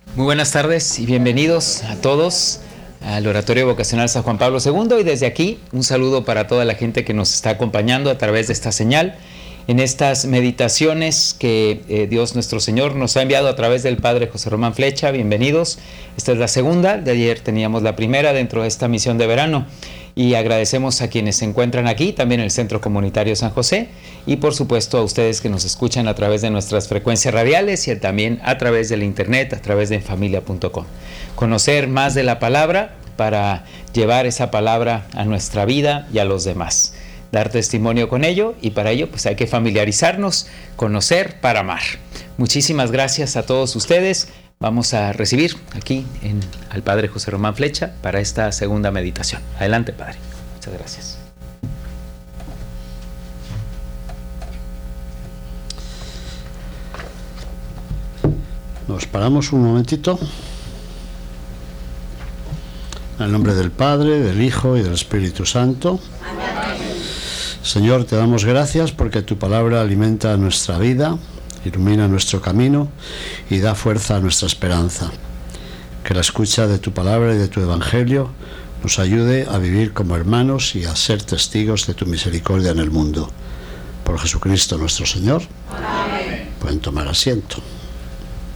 Muy buenas tardes y bienvenidos a todos al Oratorio Vocacional San Juan Pablo II, y desde aquí un saludo para toda la gente que nos está acompañando a través de esta señal en estas meditaciones que Dios nuestro Señor nos ha enviado a través del Padre José Román Flecha. Bienvenidos. Esta es la segunda, de ayer teníamos la primera dentro de esta misión de verano, y agradecemos a quienes se encuentran aquí, también en el Centro Comunitario San José, y por supuesto a ustedes que nos escuchan a través de nuestras frecuencias radiales y también a través del internet, a través de enfamilia.com. Conocer más de la palabra para llevar esa palabra a nuestra vida y a los demás. Dar testimonio con ello, y para ello pues hay que familiarizarnos, conocer para amar. Muchísimas gracias a todos ustedes. Vamos a recibir aquí al Padre José Román Flecha para esta segunda meditación. Adelante, Padre. Muchas gracias. Nos paramos un momentito. En el nombre del Padre, del Hijo y del Espíritu Santo. Amén. Señor, te damos gracias porque tu palabra alimenta nuestra vida, ilumina nuestro camino y da fuerza a nuestra esperanza. Que la escucha de tu palabra y de tu evangelio nos ayude a vivir como hermanos y a ser testigos de tu misericordia en el mundo. Por Jesucristo nuestro Señor. Amén. Pueden tomar asiento.